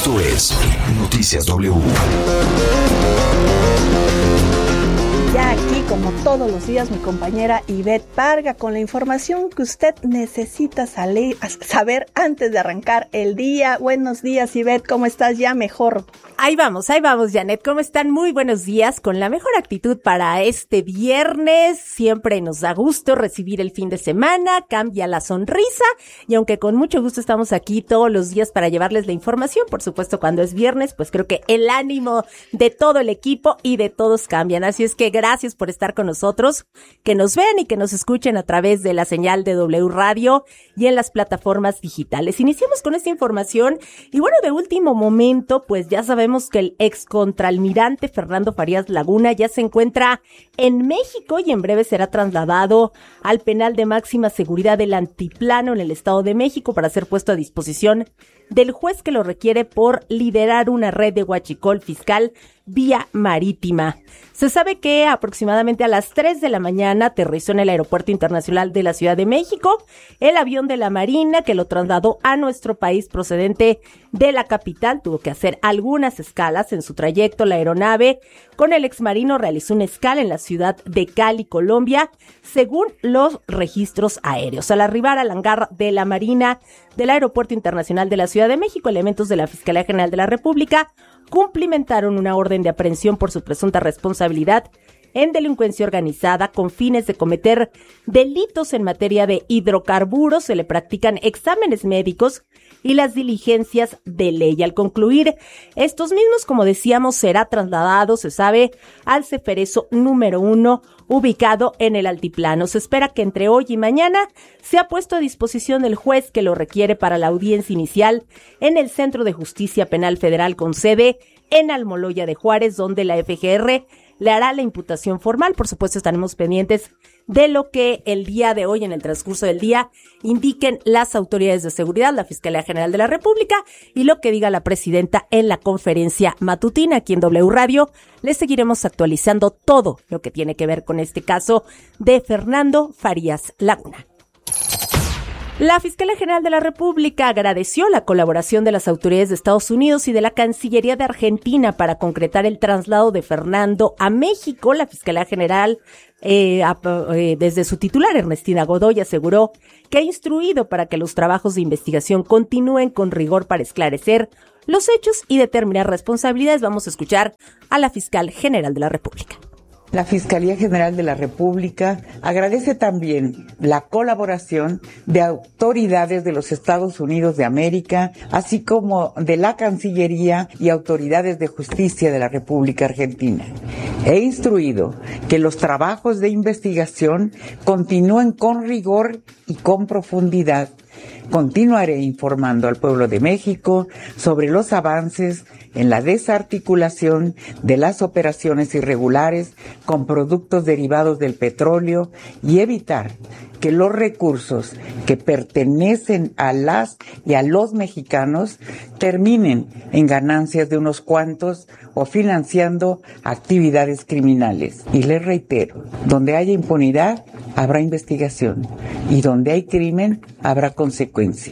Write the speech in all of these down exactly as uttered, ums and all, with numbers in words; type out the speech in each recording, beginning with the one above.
Esto es Noticias W. Ya aquí, como todos los días, mi compañera Ivette Parga con la información que usted necesita salir, saber antes de arrancar el día. Buenos días, Ivette, ¿cómo estás? Ya mejor. Ahí vamos, ahí vamos, Janet. ¿Cómo están? Muy buenos días, con la mejor actitud para este viernes. Siempre nos da gusto recibir el fin de semana, cambia la sonrisa, y aunque con mucho gusto estamos aquí todos los días para llevarles la información, por supuesto cuando es viernes, pues creo que el ánimo de todo el equipo y de todos cambian. Así es que gracias por estar con nosotros, que nos ven y que nos escuchen a través de la señal de W Radio y en las plataformas digitales. Iniciamos con esta información y bueno, de último momento, pues ya sabemos que el ex contraalmirante Fernando Farías Laguna ya se encuentra en México y en breve será trasladado al penal de máxima seguridad del Altiplano en el Estado de México para ser puesto a disposición del juez que lo requiere por liderar una red de huachicol fiscal vía marítima. Se sabe que aproximadamente a las tres de la mañana aterrizó en el Aeropuerto Internacional de la Ciudad de México el avión de la Marina que lo trasladó a nuestro país procedente de la capital. Tuvo que hacer algunas escalas en su trayecto. La aeronave con el exmarino realizó una escala en la ciudad de Cali, Colombia, según los registros aéreos. Al arribar al hangar de la Marina del Aeropuerto Internacional de la Ciudad de México, elementos de la Fiscalía General de la República cumplimentaron una orden de aprehensión por su presunta responsabilidad en delincuencia organizada con fines de cometer delitos en materia de hidrocarburos. Se le practican exámenes médicos y las diligencias de ley. Al concluir estos mismos, como decíamos, será trasladado, se sabe, al Ceferezo número uno, ubicado en el Altiplano. Se espera que entre hoy y mañana sea puesto a disposición del juez que lo requiere para la audiencia inicial en el Centro de Justicia Penal Federal con sede en Almoloya de Juárez, donde la F G R le hará la imputación formal. Por supuesto, estaremos pendientes de lo que el día de hoy, en el transcurso del día, indiquen las autoridades de seguridad, la Fiscalía General de la República y lo que diga la presidenta en la conferencia matutina. Aquí en W Radio les seguiremos actualizando todo lo que tiene que ver con este caso de Fernando Farías Laguna. La Fiscalía General de la República agradeció la colaboración de las autoridades de Estados Unidos y de la Cancillería de Argentina para concretar el traslado de Fernando a México. La Fiscalía General, eh, eh, desde su titular, Ernestina Godoy, aseguró que ha instruido para que los trabajos de investigación continúen con rigor para esclarecer los hechos y determinar responsabilidades. Vamos a escuchar a la Fiscal General de la República. La Fiscalía General de la República agradece también la colaboración de autoridades de los Estados Unidos de América, así como de la Cancillería y autoridades de justicia de la República Argentina. He instruido que los trabajos de investigación continúen con rigor y con profundidad. Continuaré informando al pueblo de México sobre los avances en la desarticulación de las operaciones irregulares con productos derivados del petróleo y evitar que los recursos que pertenecen a las y a los mexicanos terminen en ganancias de unos cuantos o financiando actividades criminales. Y les reitero, donde haya impunidad, habrá investigación, y donde hay crimen, habrá consecuencias.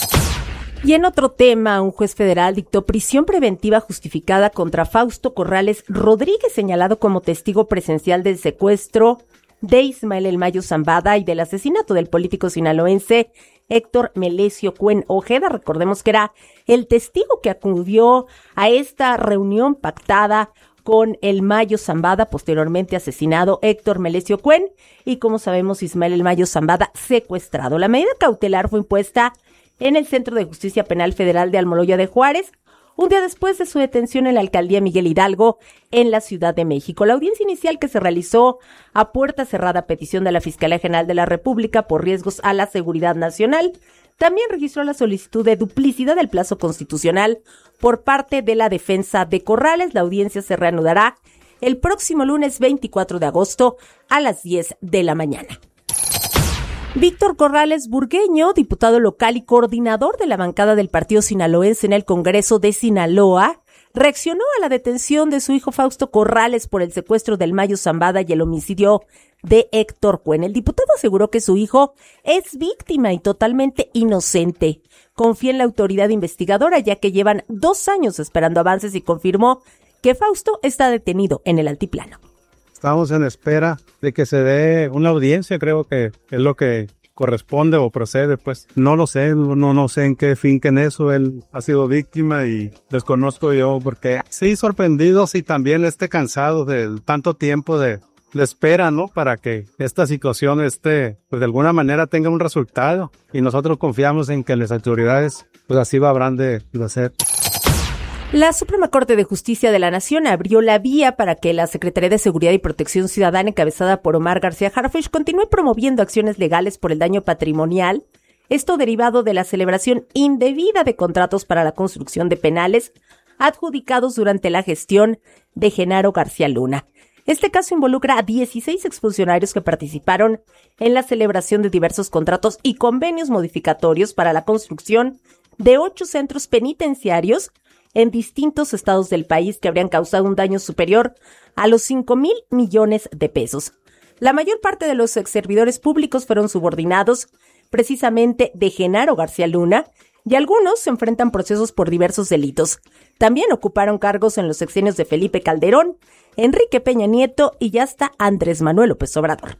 Y en otro tema, un juez federal dictó prisión preventiva justificada contra Fausto Corrales Rodríguez, señalado como testigo presencial del secuestro de Ismael El Mayo Zambada y del asesinato del político sinaloense Héctor Melesio Cuen Ojeda. Recordemos que era el testigo que acudió a esta reunión pactada con El Mayo Zambada, posteriormente asesinado Héctor Melesio Cuen, y como sabemos, Ismael El Mayo Zambada secuestrado. La medida cautelar fue impuesta en el Centro de Justicia Penal Federal de Almoloya de Juárez, un día después de su detención en la alcaldía Miguel Hidalgo, en la Ciudad de México. La audiencia inicial, que se realizó a puerta cerrada a petición de la Fiscalía General de la República por riesgos a la seguridad nacional, también registró la solicitud de duplicidad del plazo constitucional por parte de la defensa de Corrales. La audiencia se reanudará el próximo lunes veinticuatro de agosto a las diez de la mañana. Víctor Corrales Burgueño, diputado local y coordinador de la bancada del partido sinaloense en el Congreso de Sinaloa, reaccionó a la detención de su hijo Fausto Corrales por el secuestro del Mayo Zambada y el homicidio de Héctor Cuen. El diputado aseguró que su hijo es víctima y totalmente inocente. confía en la autoridad investigadora, ya que llevan dos años esperando avances, y confirmó que Fausto está detenido en el altiplano. Estamos en espera de que se dé una audiencia, creo que es lo que corresponde o procede, pues. No lo sé, no, no sé en qué finquen eso. Él ha sido víctima y desconozco yo porque sí, sorprendidos y también esté cansado de tanto tiempo de, de espera, ¿no? Para que esta situación esté, pues de alguna manera tenga un resultado. Y nosotros confiamos en que las autoridades, pues así habrán de, de hacer. La Suprema Corte de Justicia de la Nación abrió la vía para que la Secretaría de Seguridad y Protección Ciudadana, encabezada por Omar García Harfuch, continúe promoviendo acciones legales por el daño patrimonial, esto derivado de la celebración indebida de contratos para la construcción de penales adjudicados durante la gestión de Genaro García Luna. Este caso involucra a dieciséis exfuncionarios que participaron en la celebración de diversos contratos y convenios modificatorios para la construcción de ocho centros penitenciarios en distintos estados del país que habrían causado un daño superior a los cinco mil millones de pesos. La mayor parte de los exservidores públicos fueron subordinados precisamente de Genaro García Luna, y algunos se enfrentan procesos por diversos delitos. También ocuparon cargos en los sexenios de Felipe Calderón, Enrique Peña Nieto y hasta Andrés Manuel López Obrador.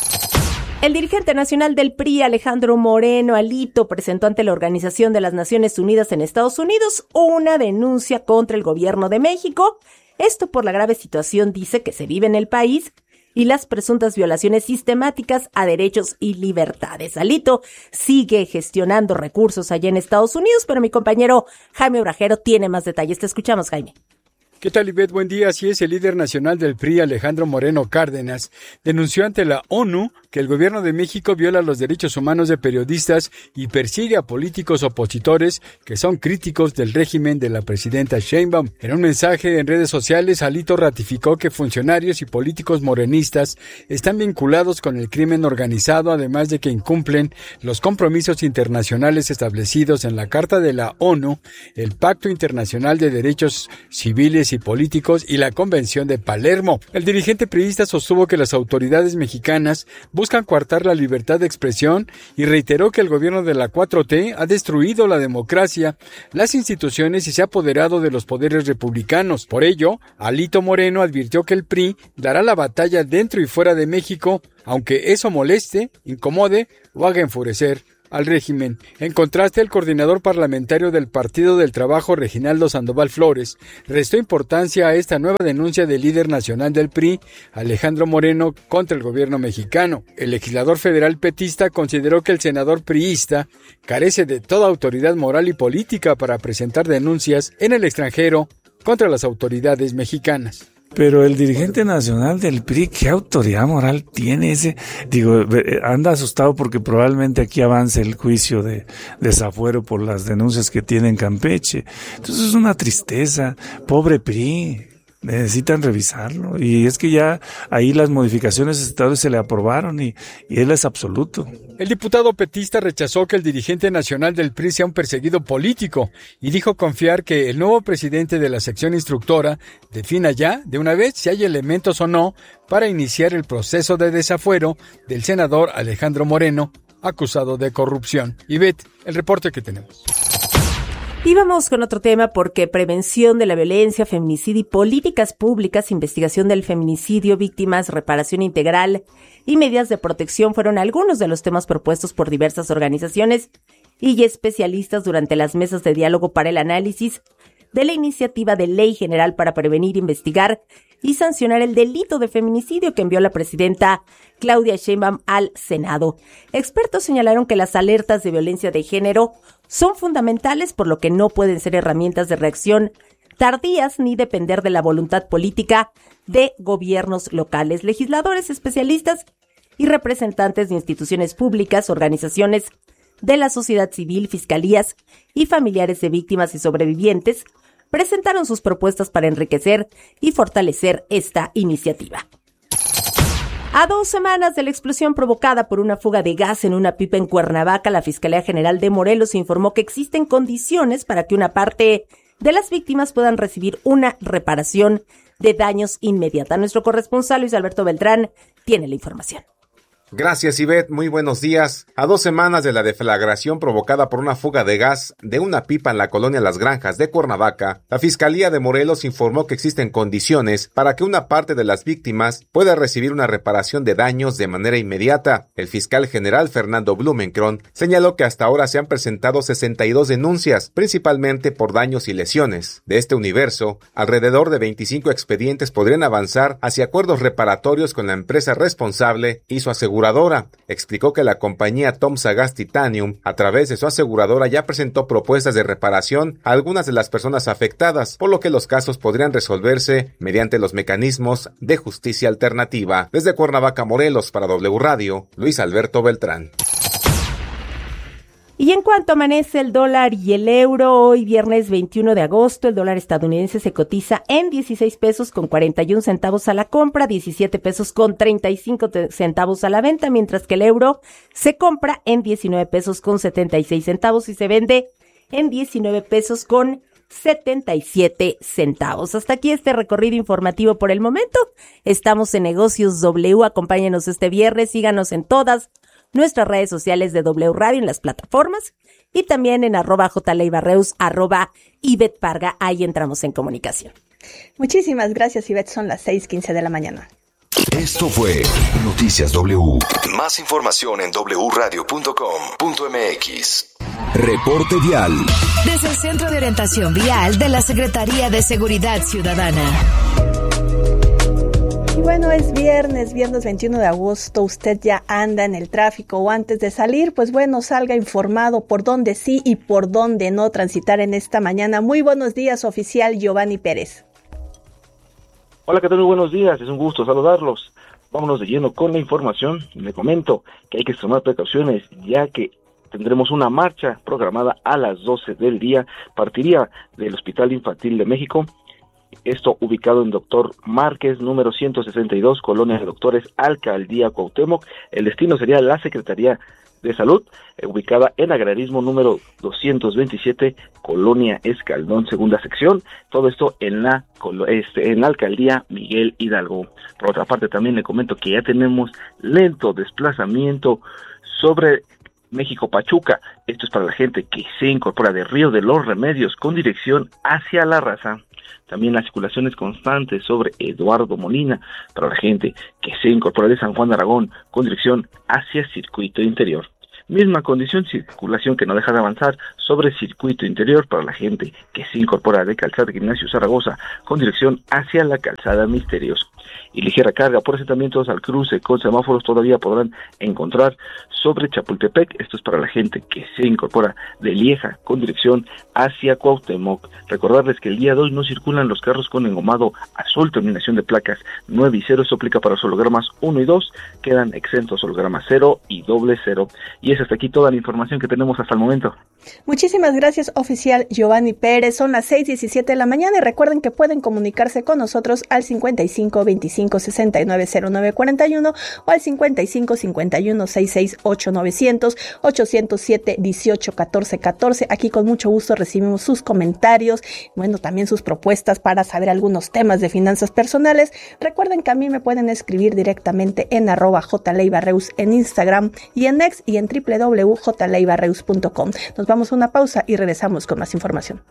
El dirigente nacional del P R I, Alejandro Moreno Alito, presentó ante la Organización de las Naciones Unidas en Estados Unidos una denuncia contra el gobierno de México. Esto por la grave situación, dice, que se vive en el país y las presuntas violaciones sistemáticas a derechos y libertades. Alito sigue gestionando recursos allá en Estados Unidos, pero mi compañero Jaime Obrajero tiene más detalles. Te escuchamos, Jaime. ¿Qué tal, Ivette? Buen día. Así es, el líder nacional del P R I, Alejandro Moreno Cárdenas, denunció ante la ONU que el gobierno de México viola los derechos humanos de periodistas y persigue a políticos opositores que son críticos del régimen de la presidenta Sheinbaum. En un mensaje en redes sociales, Alito ratificó que funcionarios y políticos morenistas están vinculados con el crimen organizado, además de que incumplen los compromisos internacionales establecidos en la Carta de la ONU, el Pacto Internacional de Derechos Civiles y Políticos y la Convención de Palermo. El dirigente priista sostuvo que las autoridades mexicanas buscan coartar la libertad de expresión y reiteró que el gobierno de la cuatro T ha destruido la democracia, las instituciones y se ha apoderado de los poderes republicanos. Por ello, Alito Moreno advirtió que el P R I dará la batalla dentro y fuera de México, aunque eso moleste, incomode o haga enfurecer al régimen. En contraste, el coordinador parlamentario del Partido del Trabajo, Reginaldo Sandoval Flores, restó importancia a esta nueva denuncia del líder nacional del P R I, Alejandro Moreno, contra el gobierno mexicano. El legislador federal petista consideró que el senador priista carece de toda autoridad moral y política para presentar denuncias en el extranjero contra las autoridades mexicanas. Pero el dirigente nacional del P R I, ¿qué autoridad moral tiene ese? Digo, anda asustado porque probablemente aquí avance el juicio de desafuero por las denuncias que tiene en Campeche. Entonces es una tristeza. Pobre P R I. Necesitan revisarlo. Y es que ya ahí las modificaciones estatales se le aprobaron y, y él es absoluto. El diputado petista rechazó que el dirigente nacional del P R I sea un perseguido político y dijo confiar que el nuevo presidente de la sección instructora defina ya, de una vez, si hay elementos o no para iniciar el proceso de desafuero del senador Alejandro Moreno, acusado de corrupción. Ivette, el reporte que tenemos. Y vamos con otro tema porque prevención de la violencia, feminicidio y políticas públicas, investigación del feminicidio, víctimas, reparación integral y medidas de protección fueron algunos de los temas propuestos por diversas organizaciones y especialistas durante las mesas de diálogo para el análisis de la iniciativa de ley general para prevenir, investigar y sancionar el delito de feminicidio que envió la presidenta Claudia Sheinbaum al Senado. Expertos señalaron que las alertas de violencia de género son fundamentales, por lo que no pueden ser herramientas de reacción tardías ni depender de la voluntad política de gobiernos locales. Legisladores, especialistas y representantes de instituciones públicas, organizaciones de la sociedad civil, fiscalías y familiares de víctimas y sobrevivientes presentaron sus propuestas para enriquecer y fortalecer esta iniciativa. A dos semanas de la explosión provocada por una fuga de gas en una pipa en Cuernavaca, la Fiscalía General de Morelos informó que existen condiciones para que una parte de las víctimas puedan recibir una reparación de daños inmediata. Nuestro corresponsal Luis Alberto Beltrán tiene la información. Gracias, Ivette. Muy buenos días. A dos semanas de la deflagración provocada por una fuga de gas de una pipa en la colonia Las Granjas de Cuernavaca, la Fiscalía de Morelos informó que existen condiciones para que una parte de las víctimas pueda recibir una reparación de daños de manera inmediata. El fiscal general Fernando Blumenkron señaló que hasta ahora se han presentado sesenta y dos denuncias, principalmente por daños y lesiones. De este universo, alrededor de veinticinco expedientes podrían avanzar hacia acuerdos reparatorios con la empresa responsable y su aseguradora. Explicó que la compañía Tomsa Gas Titanium, a través de su aseguradora, ya presentó propuestas de reparación a algunas de las personas afectadas, por lo que los casos podrían resolverse mediante los mecanismos de justicia alternativa. Desde Cuernavaca, Morelos, para W Radio, Luis Alberto Beltrán. Y en cuanto amanece el dólar y el euro, hoy viernes veintiuno de agosto, el dólar estadounidense se cotiza en dieciséis pesos con cuarenta y un centavos a la compra, diecisiete pesos con treinta y cinco centavos a la venta, mientras que el euro se compra en diecinueve pesos con setenta y seis centavos y se vende en diecinueve pesos con setenta y siete centavos. Hasta aquí este recorrido informativo por el momento. Estamos en Negocios W. Acompáñenos este viernes, síganos en todas nuestras redes sociales de W Radio en las plataformas y también en arroba jleibarreus, arroba Ivette Parga. Ahí entramos en comunicación. Muchísimas gracias, Ivette. Son las seis quince de la mañana. Esto fue Noticias W. Más información en doble u radio punto com punto eme equis. Reporte vial. Desde el Centro de Orientación Vial de la Secretaría de Seguridad Ciudadana. Y bueno, es viernes, viernes veintiuno de agosto, usted ya anda en el tráfico o antes de salir, pues bueno, salga informado por dónde sí y por dónde no transitar en esta mañana. Muy buenos días, oficial Giovanni Pérez. Hola, ¿qué tal? Muy buenos días, es un gusto saludarlos. Vámonos de lleno con la información. Le comento que hay que tomar precauciones ya que tendremos una marcha programada a las doce del día, partiría del Hospital Infantil de México. Esto ubicado en Doctor Márquez, número ciento sesenta y dos, Colonia de Doctores, Alcaldía Cuauhtémoc. El destino sería la Secretaría de Salud, eh, ubicada en Agrarismo número doscientos veintisiete, Colonia Escaldón, segunda sección. Todo esto en la, este, en la Alcaldía Miguel Hidalgo. Por otra parte, también le comento que ya tenemos lento desplazamiento sobre México Pachuca. Esto es para la gente que se incorpora de Río de los Remedios con dirección hacia La Raza. También la circulación es constante sobre Eduardo Molina para la gente que se incorpora de San Juan de Aragón con dirección hacia Circuito Interior. Misma condición, circulación que no deja de avanzar sobre Circuito Interior para la gente que se incorpora de Calzada Ignacio Zaragoza con dirección hacia la Calzada Misterios. Y ligera carga por asentamientos al cruce con semáforos todavía podrán encontrar sobre Chapultepec. Esto es para la gente que se incorpora de Lieja con dirección hacia Cuauhtémoc. Recordarles que el día de hoy no circulan los carros con engomado azul, terminación de placas nueve y cero. Esto aplica para los hologramas uno y dos, quedan exentos hologramas cero y doble cero. Y es hasta aquí toda la información que tenemos hasta el momento. Muchísimas gracias, oficial Giovanni Pérez. Son las seis diecisiete de la mañana y recuerden que pueden comunicarse con nosotros al cincuenta y cinco veinticinco sesenta y nueve cero nueve cuarenta y uno o al cincuenta y cinco cincuenta y uno sesenta y seis ocho novecientos ochocientos siete dieciocho catorce catorce. Aquí con mucho gusto recibimos sus comentarios, bueno, también sus propuestas para saber algunos temas de finanzas personales. Recuerden que a mí me pueden escribir directamente en arroba jleibarreus en Instagram y en X y en doble u doble u doble u punto jleibarreus punto com. Nos vamos a una pausa y regresamos con más información.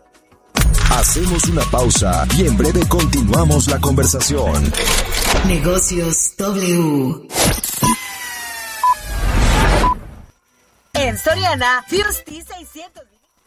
Hacemos una pausa y en breve continuamos la conversación. Negocios W. En Soriana, Firsty seiscientos.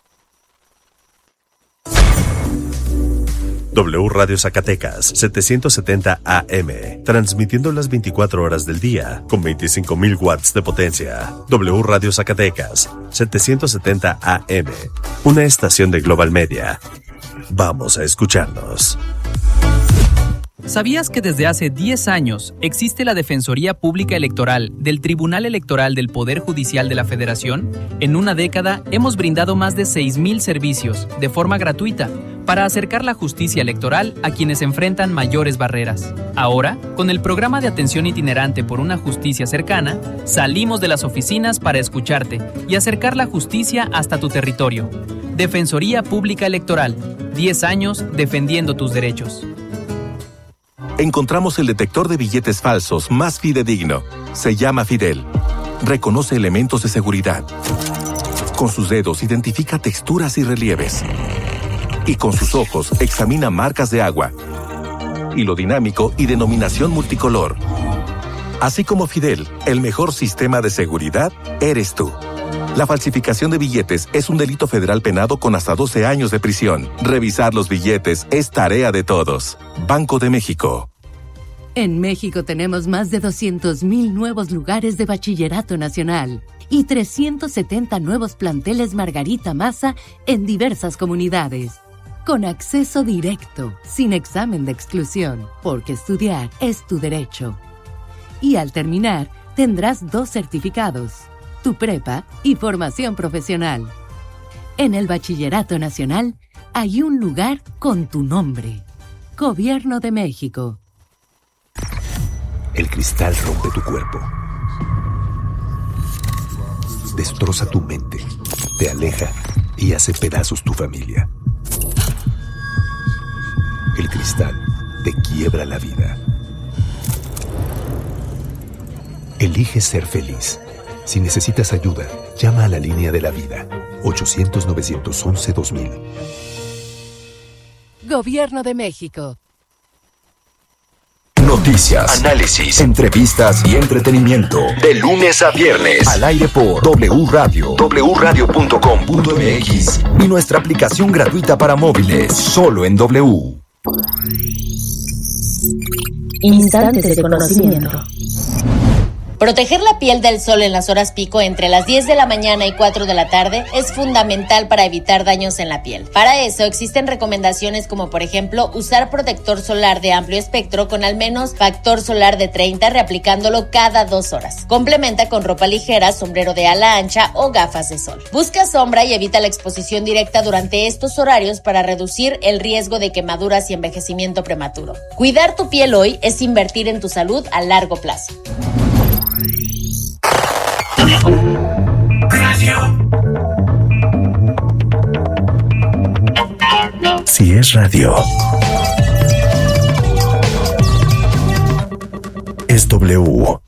W Radio Zacatecas, setecientos setenta A M, transmitiendo las veinticuatro horas del día, con veinticinco mil watts de potencia. W Radio Zacatecas, setecientos setenta A M, una estación de Global Media. Vamos a escucharnos. ¿Sabías que desde hace diez años existe la Defensoría Pública Electoral del Tribunal Electoral del Poder Judicial de la Federación? En una década hemos brindado más de seis mil servicios de forma gratuita para acercar la justicia electoral a quienes enfrentan mayores barreras. Ahora, con el programa de atención itinerante por una justicia cercana, salimos de las oficinas para escucharte y acercar la justicia hasta tu territorio. Defensoría Pública Electoral, diez años defendiendo tus derechos. Encontramos el detector de billetes falsos más fidedigno. Se llama Fidel. Reconoce elementos de seguridad. Con sus dedos identifica texturas y relieves. Y con sus ojos examina marcas de agua, hilo dinámico y denominación multicolor. Así como Fidel, el mejor sistema de seguridad eres tú. La falsificación de billetes es un delito federal penado con hasta doce años de prisión. Revisar los billetes es tarea de todos. Banco de México. En México tenemos más de doscientos mil nuevos lugares de bachillerato nacional y trescientos setenta nuevos planteles Margarita Maza en diversas comunidades. Con acceso directo, sin examen de exclusión, porque estudiar es tu derecho. Y al terminar, tendrás dos certificados, tu prepa y formación profesional. En el Bachillerato Nacional hay un lugar con tu nombre. Gobierno de México. El cristal rompe tu cuerpo. Destroza tu mente, te aleja y hace pedazos tu familia. El cristal te quiebra la vida. Elige ser feliz. Si necesitas ayuda, llama a la línea de la vida. ochocientos, novecientos once, dos mil. Gobierno de México. Noticias, análisis, entrevistas y entretenimiento. De lunes a viernes. Al aire por W Radio, w radio punto com punto m x y nuestra aplicación gratuita para móviles. Solo en W. Instantes de conocimiento. Proteger la piel del sol en las horas pico entre las diez de la mañana y cuatro de la tarde es fundamental para evitar daños en la piel. Para eso existen recomendaciones como por ejemplo usar protector solar de amplio espectro con al menos factor solar de treinta, reaplicándolo cada dos horas. Complementa con ropa ligera, sombrero de ala ancha o gafas de sol. Busca sombra y evita la exposición directa durante estos horarios para reducir el riesgo de quemaduras y envejecimiento prematuro. Cuidar tu piel hoy es invertir en tu salud a largo plazo. Radio. Si es radio, es W.